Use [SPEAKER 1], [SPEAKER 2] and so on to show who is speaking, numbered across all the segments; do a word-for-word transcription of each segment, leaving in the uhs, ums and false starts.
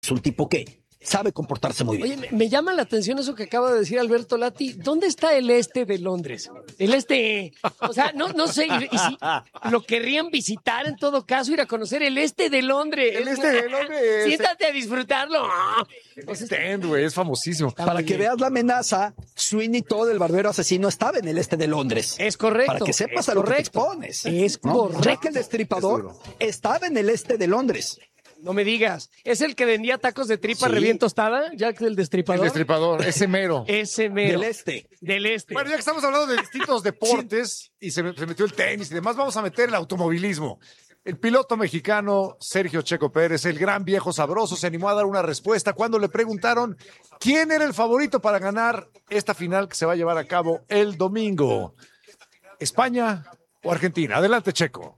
[SPEAKER 1] Es un tipo que sabe comportarse muy bien.
[SPEAKER 2] Oye, me, me llama la atención eso que acaba de decir Alberto Lati. ¿Dónde está el este de Londres? El este, o sea, no, no sé, y, y si lo querrían visitar en todo caso, ir a conocer el este de Londres.
[SPEAKER 3] El este de Londres.
[SPEAKER 2] Siéntate a disfrutarlo.
[SPEAKER 3] O sea, Stand, güey, es famosísimo.
[SPEAKER 1] Para que veas la amenaza, Sweeney Todd, el barbero asesino, estaba en el este de Londres.
[SPEAKER 2] Es correcto.
[SPEAKER 1] Para que sepas
[SPEAKER 2] es
[SPEAKER 1] a lo
[SPEAKER 2] correcto.
[SPEAKER 1] que te expones.
[SPEAKER 2] Es
[SPEAKER 1] ¿no?
[SPEAKER 2] correcto.
[SPEAKER 1] Jack el Destripador estaba en el este de Londres.
[SPEAKER 2] No me digas. ¿Es el que vendía tacos de tripa
[SPEAKER 1] Sí.
[SPEAKER 2] recién tostada? Jack el Destripador.
[SPEAKER 3] El Destripador, ese mero.
[SPEAKER 2] Ese mero.
[SPEAKER 1] Del este.
[SPEAKER 2] Del este.
[SPEAKER 3] Bueno, ya que estamos hablando de distintos deportes y se, se metió el tenis y demás, vamos a meter el automovilismo. El piloto mexicano Sergio Checo Pérez, el gran viejo sabroso, se animó a dar una respuesta cuando le preguntaron quién era el favorito para ganar esta final que se va a llevar a cabo el domingo. ¿España o Argentina? Adelante, Checo.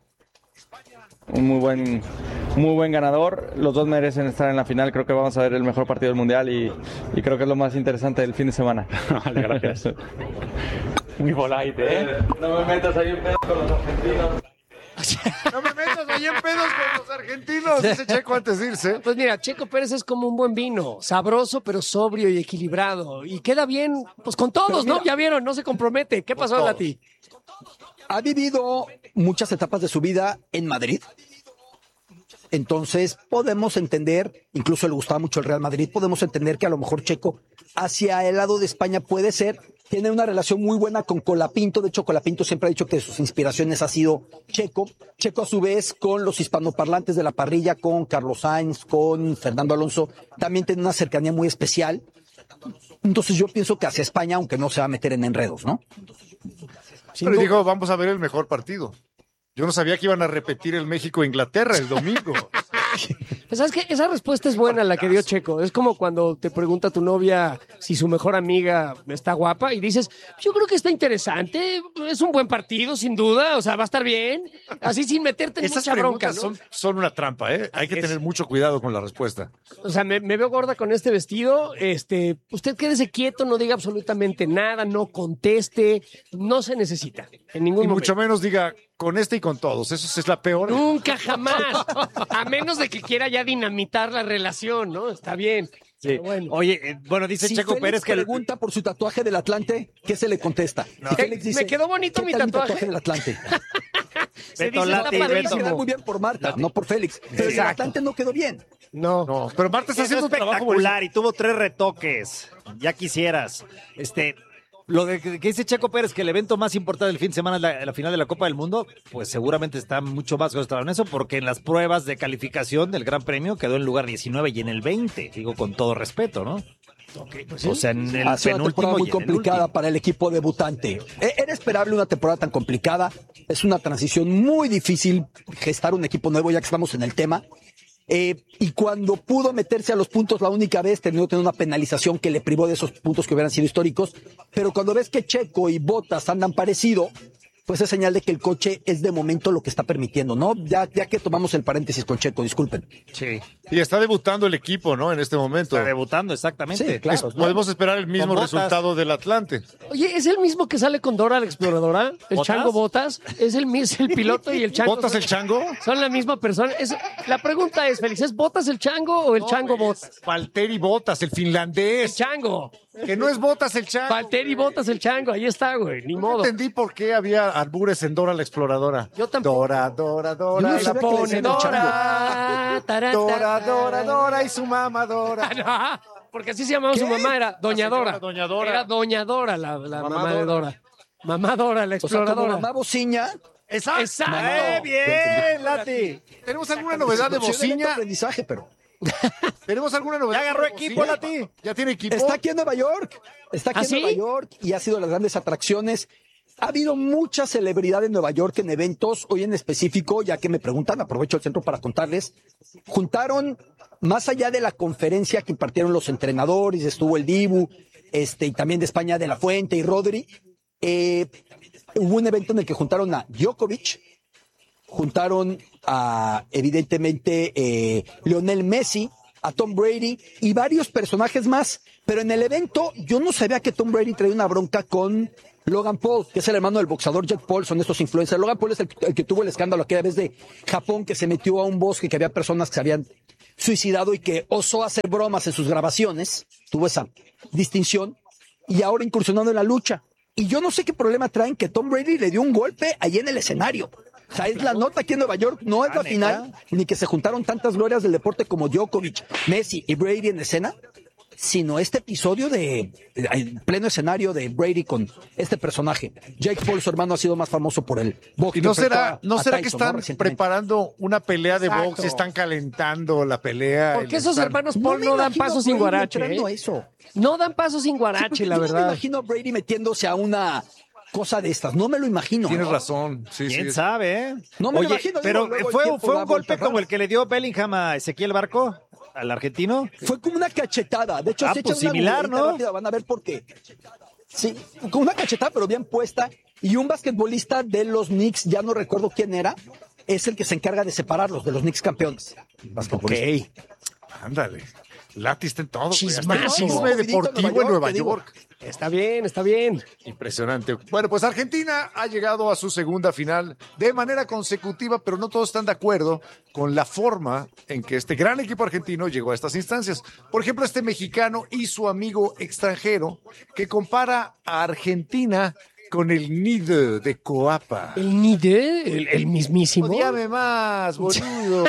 [SPEAKER 4] Un muy buen, muy buen ganador. Los dos merecen estar en la final. Creo que vamos a ver el mejor partido del mundial y, y creo que es lo más interesante del fin de semana.
[SPEAKER 5] Vale, gracias. Muy volante, ¿eh?
[SPEAKER 4] No me metas ahí en pedos con los argentinos.
[SPEAKER 3] No me metas ahí en pedos con los argentinos, dice Checo antes de irse.
[SPEAKER 2] Pues mira, Checo Pérez es como un buen vino, sabroso pero sobrio y equilibrado. Y queda bien, pues con todos,
[SPEAKER 1] mira,
[SPEAKER 2] ¿no? Ya vieron, no se compromete. ¿Qué pasó, Lati?
[SPEAKER 1] Ha vivido muchas etapas de su vida en Madrid. Entonces podemos entender, incluso le gustaba mucho el Real Madrid, podemos entender que a lo mejor Checo hacia el lado de España puede ser, tiene una relación muy buena con Colapinto. De hecho, Colapinto siempre ha dicho que sus inspiraciones ha sido Checo. Checo a su vez con los hispanoparlantes de la parrilla, con Carlos Sainz, con Fernando Alonso, también tiene una cercanía muy especial. Entonces yo pienso que hacia España, aunque no se va a meter en enredos, ¿no?
[SPEAKER 3] Pero dijo, vamos a ver el mejor partido. Yo no sabía que iban a repetir el México-Inglaterra el domingo.
[SPEAKER 2] Pues sabes que esa respuesta es buena la que dio Checo. Es como cuando te pregunta tu novia si su mejor amiga está guapa y dices, yo creo que está interesante, es un buen partido sin duda, o sea, va a estar bien, así sin meterte en
[SPEAKER 3] Esas
[SPEAKER 2] mucha bronca,
[SPEAKER 3] preguntas
[SPEAKER 2] ¿no?
[SPEAKER 3] son, son una trampa, ¿eh? Hay que
[SPEAKER 2] Es-
[SPEAKER 3] tener mucho cuidado con la respuesta.
[SPEAKER 2] O sea, me, me veo gorda con este vestido, este, usted quédese quieto, no diga absolutamente nada, no conteste, no se necesita en ningún
[SPEAKER 3] Y
[SPEAKER 2] momento.
[SPEAKER 3] mucho menos diga con este y con todos. Eso es la peor.
[SPEAKER 2] Nunca jamás, a menos de que quiera ya dinamitar la relación, ¿no? Está bien.
[SPEAKER 5] Sí.
[SPEAKER 2] Pero bueno.
[SPEAKER 5] Oye, eh, bueno, dice
[SPEAKER 1] Si
[SPEAKER 5] Checo
[SPEAKER 1] Félix
[SPEAKER 5] Pérez que...
[SPEAKER 1] pregunta por su tatuaje del Atlante, ¿qué se le contesta? Si Félix
[SPEAKER 2] Me quedó bonito
[SPEAKER 1] ¿qué
[SPEAKER 2] mi
[SPEAKER 1] tal
[SPEAKER 2] tatuaje?
[SPEAKER 1] del Atlante?
[SPEAKER 2] Se
[SPEAKER 5] Beto
[SPEAKER 2] dice,
[SPEAKER 5] Lati,
[SPEAKER 2] está
[SPEAKER 5] Beto.
[SPEAKER 1] Queda
[SPEAKER 2] padrísimo.
[SPEAKER 1] muy bien por Marta, no por Félix. Pero el del
[SPEAKER 5] Exacto.
[SPEAKER 1] Atlante no quedó bien.
[SPEAKER 2] No.
[SPEAKER 3] No, pero Marta está
[SPEAKER 5] Es
[SPEAKER 3] haciendo un trabajo
[SPEAKER 5] espectacular y tuvo tres retoques. Ya quisieras. Este, lo de que que dice Checo Pérez, que el evento más importante del fin de semana es la, la final de la Copa del Mundo, pues seguramente está mucho más concentrado en eso, porque en las pruebas de calificación del Gran Premio quedó en lugar diecinueve y en el veinte, digo con todo respeto, ¿no? O sea, en el
[SPEAKER 1] Ha sido una temporada
[SPEAKER 5] penúltimo
[SPEAKER 1] muy
[SPEAKER 5] y en el
[SPEAKER 1] complicada
[SPEAKER 5] último.
[SPEAKER 1] para el equipo debutante. E- Era esperable una temporada tan complicada. Es una transición muy difícil gestar un equipo nuevo, ya que estamos en el tema. Eh, y cuando pudo meterse a los puntos la única vez, terminó teniendo una penalización que le privó de esos puntos que hubieran sido históricos. Pero cuando ves que Checo y Bottas andan parecido, pues es señal de que el coche es de momento lo que está permitiendo, ¿no? Ya, ya que tomamos el paréntesis con Checo, disculpen.
[SPEAKER 5] Sí,
[SPEAKER 3] Y está debutando el equipo, ¿no? En este momento.
[SPEAKER 5] está debutando, exactamente.
[SPEAKER 1] Sí, claro.
[SPEAKER 3] Es- podemos esperar el mismo
[SPEAKER 5] Con Bottas.
[SPEAKER 3] resultado del Atlante.
[SPEAKER 2] Oye, ¿es el mismo que sale con Dora la Exploradora? ¿El
[SPEAKER 5] ¿Botas?
[SPEAKER 2] Chango Botas? ¿Es el, mis- el piloto y el Chango?
[SPEAKER 3] ¿Botas el chango?
[SPEAKER 2] ¿Son la misma persona? Es- la pregunta es, Félix, ¿es Botas el Chango o el Chango Botas?
[SPEAKER 3] Valtteri Bottas, el
[SPEAKER 2] El
[SPEAKER 3] finlandés.
[SPEAKER 2] Chango.
[SPEAKER 3] Que no es Bottas el chango.
[SPEAKER 2] Valtteri Botas el Chango, ahí está, güey, ni
[SPEAKER 3] No
[SPEAKER 2] modo.
[SPEAKER 3] entendí por qué había albures en Dora la Exploradora.
[SPEAKER 2] Yo tampoco.
[SPEAKER 3] Dora, Dora,
[SPEAKER 1] Yo
[SPEAKER 3] Dora.
[SPEAKER 1] no
[SPEAKER 3] la
[SPEAKER 1] sabía que le
[SPEAKER 3] pone
[SPEAKER 1] decían el
[SPEAKER 2] Dora, tará,
[SPEAKER 3] Dora,
[SPEAKER 2] tará.
[SPEAKER 3] Dora, Dora y su mamá Dora.
[SPEAKER 2] Ah, no, porque así se llamaba su mamá, era Doña
[SPEAKER 3] La señora
[SPEAKER 2] Dora.
[SPEAKER 3] Doña Dora.
[SPEAKER 2] Era Doña Dora, la, la mamá,
[SPEAKER 3] Mamá
[SPEAKER 2] de
[SPEAKER 3] Dora.
[SPEAKER 2] Dora. Mamá Dora, la
[SPEAKER 1] O sea, como
[SPEAKER 2] exploradora.
[SPEAKER 1] mamá bociña,
[SPEAKER 5] Exacto.
[SPEAKER 2] Exacto.
[SPEAKER 5] ¡Eh, bien, Lati!
[SPEAKER 3] ¿Tenemos alguna novedad de
[SPEAKER 1] opción de lento
[SPEAKER 3] bociña?
[SPEAKER 1] aprendizaje, pero
[SPEAKER 3] ¿Tenemos alguna novedad?
[SPEAKER 5] Ya agarró
[SPEAKER 3] de
[SPEAKER 5] equipo,
[SPEAKER 3] bociña?
[SPEAKER 5] Lati.
[SPEAKER 3] ¿Ya tiene equipo?
[SPEAKER 1] está aquí en Nueva York. Está aquí
[SPEAKER 2] ¿Ah,
[SPEAKER 1] en
[SPEAKER 2] sí?
[SPEAKER 1] Nueva York y ha sido de las grandes atracciones. Ha habido mucha celebridad en Nueva York en eventos, hoy en específico, ya que me preguntan, aprovecho el centro para contarles, juntaron, más allá de la conferencia que impartieron los entrenadores, estuvo el Dibu, este, y también de España de la Fuente y Rodri, eh, hubo un evento en el que juntaron a Djokovic, juntaron a, evidentemente, eh, Lionel Messi, a Tom Brady y varios personajes más. Pero en el evento yo no sabía que Tom Brady traía una bronca con Logan Paul, que es el hermano del boxeador Jake Paul, son estos influencers. Logan Paul es el, el que tuvo el escándalo aquella vez de Japón, que se metió a un bosque, que había personas que se habían suicidado y que osó hacer bromas en sus grabaciones, tuvo esa distinción, y ahora incursionando en la lucha. Y yo no sé qué problema traen que Tom Brady le dio un golpe ahí en el escenario. O sea, es la nota aquí en Nueva York, no es la final, ni que se juntaron tantas glorias del deporte como Djokovic, Messi y Brady en escena, sino este episodio de, de en pleno escenario de Brady con este personaje. Jake Paul, su hermano, ha sido más famoso por el box.
[SPEAKER 3] ¿Y no
[SPEAKER 1] que
[SPEAKER 3] será, no
[SPEAKER 1] a
[SPEAKER 3] será que
[SPEAKER 1] Tyson,
[SPEAKER 3] están
[SPEAKER 1] ¿no?
[SPEAKER 3] preparando una pelea de
[SPEAKER 2] Exacto.
[SPEAKER 3] box y están calentando la pelea?
[SPEAKER 2] Porque
[SPEAKER 3] y
[SPEAKER 2] esos
[SPEAKER 3] están-
[SPEAKER 2] hermanos
[SPEAKER 1] No
[SPEAKER 2] Paul
[SPEAKER 1] me
[SPEAKER 2] no, dan
[SPEAKER 1] imagino a
[SPEAKER 2] paso sin
[SPEAKER 1] Brady
[SPEAKER 2] guarache.
[SPEAKER 1] entrando a
[SPEAKER 2] ¿eh?
[SPEAKER 1] eso.
[SPEAKER 2] No dan paso sin
[SPEAKER 1] Sí,
[SPEAKER 2] guarache,
[SPEAKER 1] porque
[SPEAKER 2] la
[SPEAKER 1] yo no me
[SPEAKER 2] verdad.
[SPEAKER 1] imagino a Brady metiéndose a una cosa de estas. No me lo imagino.
[SPEAKER 3] Tienes
[SPEAKER 1] ¿no?
[SPEAKER 3] razón. Sí,
[SPEAKER 5] ¿Quién
[SPEAKER 3] sí.
[SPEAKER 5] sabe, eh?
[SPEAKER 1] No me lo
[SPEAKER 5] Oye,
[SPEAKER 1] imagino, digo,
[SPEAKER 5] pero
[SPEAKER 1] luego el
[SPEAKER 5] fue,
[SPEAKER 1] tiempo
[SPEAKER 5] fue
[SPEAKER 1] da
[SPEAKER 5] un golpe
[SPEAKER 1] vueltas
[SPEAKER 5] como el
[SPEAKER 1] raras.
[SPEAKER 5] que le dio Bellingham a Ezequiel Barco, al argentino.
[SPEAKER 1] Fue como una cachetada. De hecho,
[SPEAKER 5] Ah,
[SPEAKER 1] se
[SPEAKER 5] pues
[SPEAKER 1] echan una
[SPEAKER 5] similar,
[SPEAKER 1] googleadita
[SPEAKER 5] ¿no?
[SPEAKER 1] rápida, van a ver por qué. Sí, con una cachetada, pero bien puesta. Y un basquetbolista de los Knicks, ya no recuerdo quién era, es el que se encarga de separarlos de los Knicks campeones. Basquetbolista.
[SPEAKER 3] Ándale. Lati está en todo. güey. Hasta el
[SPEAKER 2] Chismazo.
[SPEAKER 3] Chisme
[SPEAKER 1] Movidito en
[SPEAKER 3] deportivo en
[SPEAKER 1] Nueva
[SPEAKER 3] Nueva
[SPEAKER 1] York, te digo.
[SPEAKER 3] York.
[SPEAKER 2] Está bien, está bien.
[SPEAKER 3] Impresionante. Bueno, pues Argentina ha llegado a su segunda final de manera consecutiva, pero no todos están de acuerdo con la forma en que este gran equipo argentino llegó a estas instancias. Por ejemplo, este mexicano y su amigo extranjero que compara a Argentina con el nido de Coapa.
[SPEAKER 2] El Nide, el, el mismísimo.
[SPEAKER 3] Odiame más, boludo.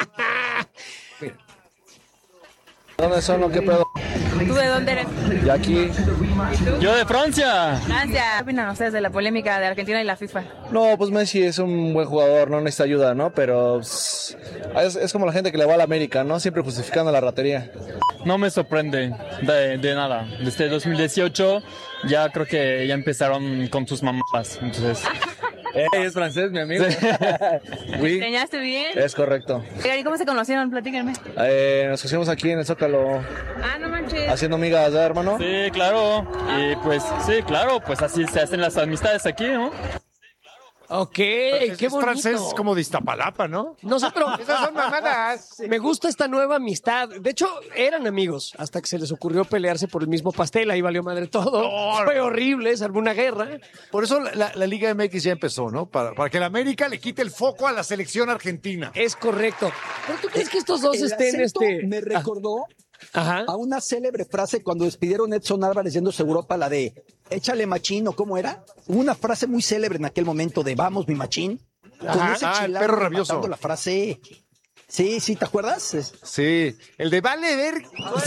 [SPEAKER 4] ¿Dónde son o qué pedo?
[SPEAKER 6] ¿Tú de dónde eres?
[SPEAKER 4] Y aquí. Yo de Francia.
[SPEAKER 6] Francia. ¿Qué opinan ustedes de la polémica de Argentina y la FIFA?
[SPEAKER 4] No, pues Messi es un buen jugador, no necesita ayuda, ¿no? Pero pues, es, es como la gente que le va a la América, ¿no? Siempre justificando la ratería.
[SPEAKER 7] No me sorprende de, de nada. Desde dos mil dieciocho ya creo que ya empezaron con sus mamadas. Entonces,
[SPEAKER 4] Eh, es francés, mi amigo. Oui,
[SPEAKER 6] ¿Enseñaste bien?
[SPEAKER 4] es correcto.
[SPEAKER 6] Oigan, ¿y cómo se conocieron? Platíquenme.
[SPEAKER 4] Eh, nos conocimos aquí en el Zócalo
[SPEAKER 6] Ah, no manches.
[SPEAKER 4] haciendo migas, ¿eh, hermano?
[SPEAKER 7] sí, claro. Y pues, sí, claro, pues así se hacen las amistades aquí, ¿no?
[SPEAKER 2] Ok,
[SPEAKER 3] Es,
[SPEAKER 2] qué
[SPEAKER 3] es
[SPEAKER 2] bonito.
[SPEAKER 3] francés como de Iztapalapa, ¿no?
[SPEAKER 2] No sé, pero
[SPEAKER 3] Esas son mamadas.
[SPEAKER 2] me gusta esta nueva amistad. De hecho, eran amigos hasta que se les ocurrió pelearse por el mismo pastel. Ahí valió madre todo. Fue horrible, se armó una guerra.
[SPEAKER 3] Por eso la, la- la Liga M X ya empezó, ¿no? Para, para que la América le quite el foco a la selección argentina.
[SPEAKER 2] Es correcto. ¿Pero tú crees que estos dos
[SPEAKER 1] El
[SPEAKER 2] estén
[SPEAKER 1] acento
[SPEAKER 2] este?
[SPEAKER 1] me recordó
[SPEAKER 2] Ajá.
[SPEAKER 1] a una célebre frase cuando despidieron a Edson Álvarez yéndose a Europa, la de échale machín, ¿o cómo era? Hubo una frase muy célebre en aquel momento de vamos, mi machín. Con
[SPEAKER 3] Ajá,
[SPEAKER 1] ese
[SPEAKER 3] ah, el
[SPEAKER 1] chilango
[SPEAKER 3] perro rabioso.
[SPEAKER 1] rematando la frase. Sí, sí, ¿te acuerdas? Es-
[SPEAKER 3] Sí, el de vale ver.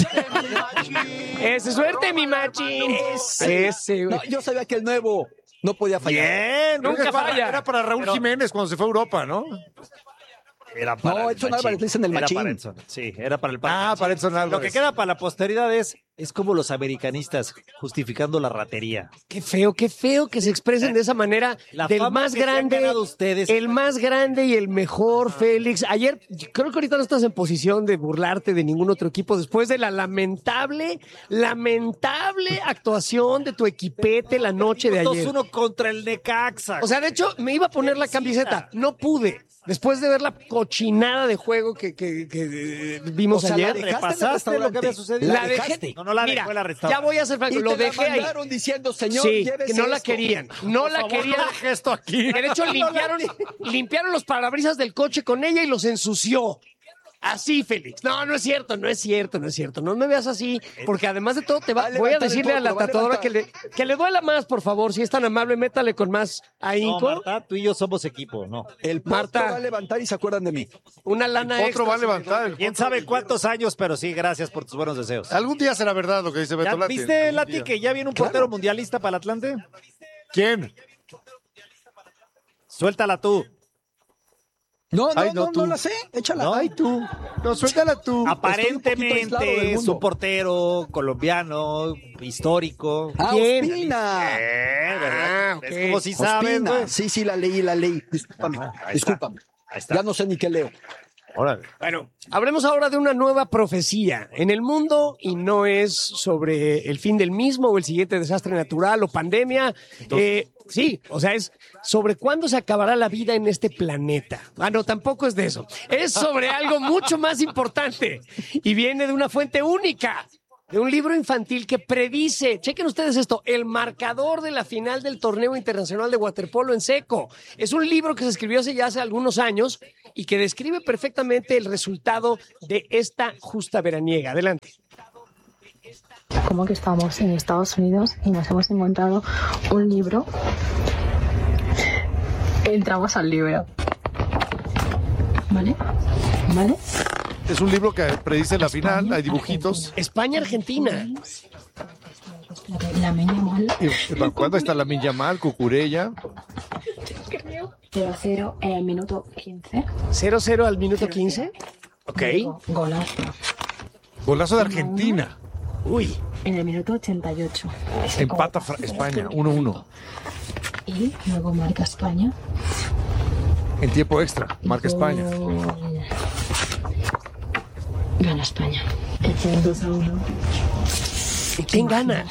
[SPEAKER 2] Ese, suerte, mi machín. Ese, güey.
[SPEAKER 1] No, yo sabía que el nuevo no podía fallar.
[SPEAKER 3] Bien,
[SPEAKER 2] Nunca
[SPEAKER 3] era para-
[SPEAKER 2] falla.
[SPEAKER 3] Era para Raúl Jiménez cuando se fue a Europa, ¿no?
[SPEAKER 5] Era para
[SPEAKER 1] No,
[SPEAKER 5] el
[SPEAKER 1] Edson
[SPEAKER 5] machín.
[SPEAKER 1] Álvarez le dicen el
[SPEAKER 5] Era
[SPEAKER 1] machín.
[SPEAKER 5] para Edson. Sí, era para el
[SPEAKER 3] Ah, para Edson Álvarez.
[SPEAKER 5] Lo que queda para la posteridad es, es como los americanistas justificando la ratería.
[SPEAKER 2] Qué feo, qué feo que se expresen de esa manera.
[SPEAKER 5] La
[SPEAKER 2] del
[SPEAKER 5] fama
[SPEAKER 2] más
[SPEAKER 5] que se han
[SPEAKER 2] grande,
[SPEAKER 5] ganado ustedes.
[SPEAKER 2] el más grande y el mejor, Félix. Ayer, creo que ahorita no estás en posición de burlarte de ningún otro equipo después de la lamentable, lamentable actuación de tu equipete la noche de
[SPEAKER 5] dos
[SPEAKER 2] ayer.
[SPEAKER 5] uno contra el Necaxa.
[SPEAKER 2] O sea, de hecho, me iba a poner la camiseta. No pude. Después de ver la cochinada de juego que, que- que, eh, vimos
[SPEAKER 1] O sea,
[SPEAKER 2] ayer.
[SPEAKER 1] la dejaste en el
[SPEAKER 5] ¿Repasaste lo que
[SPEAKER 1] restaurante?
[SPEAKER 5] había sucedido?
[SPEAKER 2] La
[SPEAKER 1] La
[SPEAKER 2] dejé.
[SPEAKER 1] dejaste.
[SPEAKER 5] No, no la
[SPEAKER 2] Mira,
[SPEAKER 5] dejó en la restaurante.
[SPEAKER 2] ya voy a hacer franco.
[SPEAKER 1] Y
[SPEAKER 2] Lo
[SPEAKER 1] te la
[SPEAKER 2] dejé ahí.
[SPEAKER 1] mandaron diciendo, señor,
[SPEAKER 2] Sí,
[SPEAKER 1] llévese
[SPEAKER 2] que no la
[SPEAKER 1] esto.
[SPEAKER 2] querían. No la querían.
[SPEAKER 3] esto aquí.
[SPEAKER 2] De hecho, limpiaron, limpiaron los parabrisas del coche con ella y los ensució. Así, Félix. No, no es cierto, no es cierto, no es cierto. No me veas así, porque además de todo te va,
[SPEAKER 1] Va a
[SPEAKER 2] voy a
[SPEAKER 1] levantar el
[SPEAKER 2] decirle a la
[SPEAKER 1] potro, va a
[SPEAKER 2] tatuadora que
[SPEAKER 1] levantar.
[SPEAKER 2] le, que le duela más, por favor. Si es tan amable, métale con más
[SPEAKER 5] No,
[SPEAKER 2] ahínco.
[SPEAKER 5] Marta, tú y yo somos equipo, no.
[SPEAKER 1] El
[SPEAKER 2] Marta.
[SPEAKER 1] Marta va a levantar y se acuerdan de mí.
[SPEAKER 2] Una lana
[SPEAKER 3] Otro
[SPEAKER 2] extra.
[SPEAKER 3] va a levantar. el
[SPEAKER 5] Quién
[SPEAKER 3] potro
[SPEAKER 5] sabe
[SPEAKER 3] del
[SPEAKER 5] cuántos años, pero sí, gracias por tus buenos deseos.
[SPEAKER 3] Algún día será verdad lo que dice
[SPEAKER 5] ¿Ya
[SPEAKER 3] Beto Lati.
[SPEAKER 5] ¿Viste,
[SPEAKER 3] Algún
[SPEAKER 5] Lati,
[SPEAKER 3] día.
[SPEAKER 5] que ya viene un
[SPEAKER 1] Claro.
[SPEAKER 5] portero mundialista para el Atlante?
[SPEAKER 3] ¿Quién?
[SPEAKER 5] Suéltala tú.
[SPEAKER 1] No, no,
[SPEAKER 3] Ay,
[SPEAKER 1] no,
[SPEAKER 3] no,
[SPEAKER 1] no,
[SPEAKER 3] tú.
[SPEAKER 1] la sé. Échala.
[SPEAKER 5] ¿No?
[SPEAKER 1] Ay, tú.
[SPEAKER 3] No, suéltala tú.
[SPEAKER 5] Aparentemente es un portero colombiano, histórico.
[SPEAKER 1] Ah,
[SPEAKER 2] ¿Quién?
[SPEAKER 1] Ospina.
[SPEAKER 5] Eh, ¿verdad?
[SPEAKER 2] Ah, ok.
[SPEAKER 5] Es como si sabes,
[SPEAKER 1] Ospina.
[SPEAKER 5] güey.
[SPEAKER 1] Sí, sí, la leí, la leí. Discúlpame.
[SPEAKER 5] Ahí está.
[SPEAKER 1] Discúlpame.
[SPEAKER 5] Ahí está.
[SPEAKER 1] Ya no sé ni qué leo.
[SPEAKER 3] Órale.
[SPEAKER 2] Bueno, hablemos ahora de una nueva profecía en el mundo y no es sobre el fin del mismo o el siguiente desastre natural o pandemia. Eh, sí, o sea, es sobre cuándo se acabará la vida en este planeta. Ah, no, tampoco es de eso. Es sobre algo mucho más importante y viene de una fuente única. de un libro infantil que predice, chequen ustedes esto, el marcador de la final del Torneo Internacional de Waterpolo en Seco. Es un libro que se escribió hace ya hace algunos años y que describe perfectamente el resultado de esta justa veraniega. Adelante.
[SPEAKER 8] Como que estamos en Estados Unidos y nos hemos encontrado un libro. Entramos al libro. ¿Vale? ¿Vale?
[SPEAKER 3] Es un libro que predice la final, hay dibujitos.
[SPEAKER 2] España-Argentina.
[SPEAKER 8] La Lamine Yamal.
[SPEAKER 3] ¿Y ¿Cuándo está la Yamal, Cucurella?
[SPEAKER 8] cero a cero en el minuto quince.
[SPEAKER 2] cero cero al minuto quince. Ok.
[SPEAKER 8] Golazo.
[SPEAKER 3] Golazo de Argentina.
[SPEAKER 2] Uy.
[SPEAKER 8] En el minuto ochenta y ocho.
[SPEAKER 3] Empata Fra- España, uno uno.
[SPEAKER 8] Y luego marca España.
[SPEAKER 3] En tiempo extra, marca España.
[SPEAKER 8] Gana España. dos a uno.
[SPEAKER 2] ¿Y quién gana?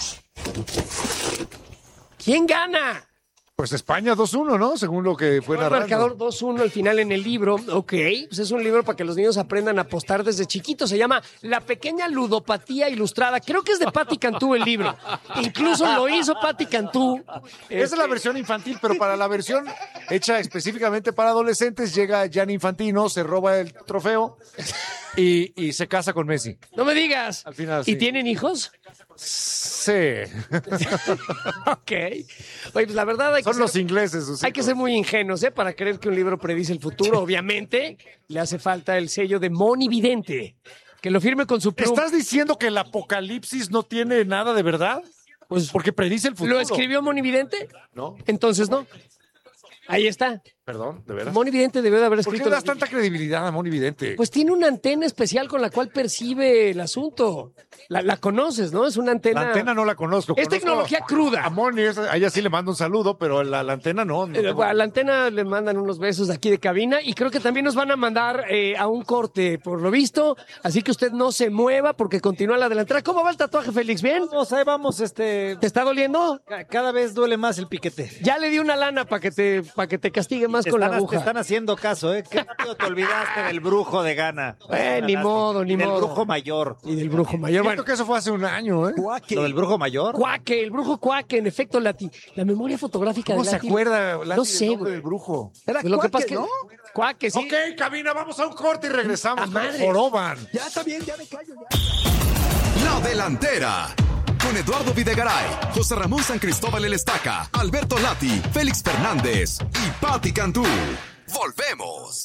[SPEAKER 2] ¿Quién gana?
[SPEAKER 3] Pues España dos uno, ¿no? Según lo que fue
[SPEAKER 2] El
[SPEAKER 3] narrando.
[SPEAKER 2] marcador dos uno al final en el libro. Ok, pues es un libro para que los niños aprendan a apostar desde chiquitos. Se llama La Pequeña Ludopatía Ilustrada. Creo que es de Patti Cantú el libro. Incluso lo hizo Patti Cantú.
[SPEAKER 3] Esa es la versión infantil, pero para la versión hecha específicamente para adolescentes, llega Gianni Infantino, se roba el trofeo y, y se casa con Messi.
[SPEAKER 2] No me digas.
[SPEAKER 3] Al final,
[SPEAKER 2] ¿Y
[SPEAKER 3] sí.
[SPEAKER 2] tienen hijos?
[SPEAKER 3] Sí.
[SPEAKER 2] Ok. Oye, pues la verdad hay que
[SPEAKER 3] Son
[SPEAKER 2] ser-
[SPEAKER 3] los ingleses. sus
[SPEAKER 2] Hay que
[SPEAKER 3] hijos.
[SPEAKER 2] ser muy ingenuos, ¿eh? Para creer que un libro predice el futuro. Obviamente, le hace falta el sello de Monividente. Que lo firme con su pluma.
[SPEAKER 3] ¿Estás diciendo que el apocalipsis no tiene nada de verdad? Pues porque predice el futuro.
[SPEAKER 2] ¿Lo escribió Monividente?
[SPEAKER 3] No,
[SPEAKER 2] Entonces no. Ahí está.
[SPEAKER 3] perdón, de veras.
[SPEAKER 2] Monividente debió de haber
[SPEAKER 3] ¿Por qué
[SPEAKER 2] escrito.
[SPEAKER 3] le das tanta credibilidad a Monividente?
[SPEAKER 2] Pues tiene una antena especial con la cual percibe el asunto. La, la conoces, ¿no? Es una antena.
[SPEAKER 3] La antena no la conozco.
[SPEAKER 2] Es
[SPEAKER 3] Conozco
[SPEAKER 2] tecnología cruda.
[SPEAKER 3] A Moni, esa- a ella sí le mando un saludo, pero la, la antena no. no
[SPEAKER 2] Eh,
[SPEAKER 3] tengo-
[SPEAKER 2] A la antena le mandan unos besos de aquí de cabina y creo que también nos van a mandar eh, a un corte, por lo visto. Así que usted no se mueva porque continúa la delantera. ¿Cómo va el tatuaje, Félix? ¿Bien?
[SPEAKER 5] Vamos, ahí vamos, este.
[SPEAKER 2] ¿Te está doliendo?
[SPEAKER 5] ca- Cada vez duele más el piquete.
[SPEAKER 2] Ya le di una lana para que te para que te castigue más
[SPEAKER 5] Te
[SPEAKER 2] con la
[SPEAKER 5] están, te
[SPEAKER 2] aguja.
[SPEAKER 5] están haciendo caso, ¿eh? Qué rápido te olvidaste del brujo de Gana.
[SPEAKER 2] Eh, ni modo, ni
[SPEAKER 5] Y del
[SPEAKER 2] modo.
[SPEAKER 5] brujo mayor.
[SPEAKER 2] Y del brujo mayor.
[SPEAKER 3] Siento
[SPEAKER 2] Bueno,
[SPEAKER 3] que eso fue hace un año, ¿eh?
[SPEAKER 5] ¿Lo del brujo mayor?
[SPEAKER 2] Cuaque, el brujo Cuaque, en efecto, Lati. La memoria fotográfica
[SPEAKER 3] ¿Cómo
[SPEAKER 2] de
[SPEAKER 3] se
[SPEAKER 2] Lati.
[SPEAKER 3] acuerda Lati,
[SPEAKER 2] No
[SPEAKER 3] del
[SPEAKER 2] sé,
[SPEAKER 3] nombre
[SPEAKER 2] güey.
[SPEAKER 3] del brujo?
[SPEAKER 1] Era
[SPEAKER 2] Pues lo que pasa
[SPEAKER 1] Cuaque,
[SPEAKER 2] es que.
[SPEAKER 1] ¿no?
[SPEAKER 2] Cuaque, sí.
[SPEAKER 3] Ok, cabina, vamos a un corte y regresamos.
[SPEAKER 2] ¡A madre!
[SPEAKER 3] Joroban.
[SPEAKER 1] Ya está bien, ya me callo. Ya.
[SPEAKER 9] La Delantera. Con Eduardo Videgaray, José Ramón San Cristóbal El Estaca, Alberto Lati, Félix Fernández y Patti Cantú. Volvemos.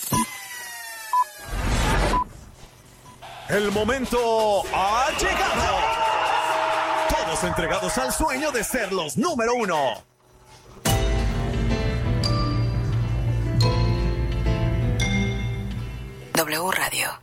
[SPEAKER 10] El momento ha llegado. Todos entregados al sueño de ser los número uno.
[SPEAKER 11] W Radio.